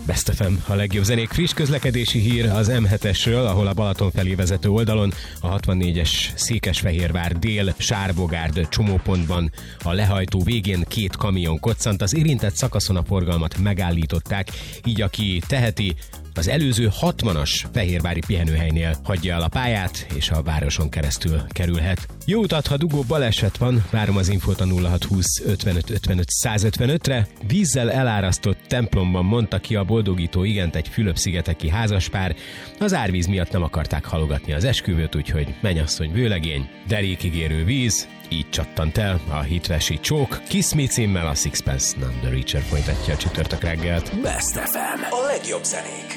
Best FM, a legjobb zenék. Friss közlekedési hír az M7-esről, ahol a Balaton felé vezető oldalon a 64-es Székesfehérvár dél Sárbogárd csomópontban a lehajtó végén 2 kamion koccant. Az érintett szakaszon a forgalmat megállították, így aki teheti, az előző 60-as fehérvári pihenőhelynél hagyja el a pályát, és a városon keresztül kerülhet. Jó utat, ha dugó baleset van, várom az infót a 0620 55 55 155-re. Vízzel elárasztott templomban mondta ki a boldogító igent egy Fülöp-szigeteki házaspár. Az árvíz miatt nem akarták halogatni az esküvőt, úgyhogy mennyasszony vőlegény, derékigérő víz, így csattant el a hitvesi csók. Kiss Me címmel a Sixpence None the Richer folytatja a csütörtök reggelt. Best FM, a legjobb zenék.